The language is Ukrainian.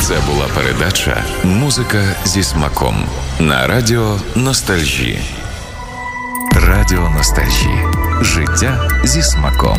Це була передача «Музика зі смаком» на Радіо Ностальжі. Радіо Ностальжі. Життя зі смаком.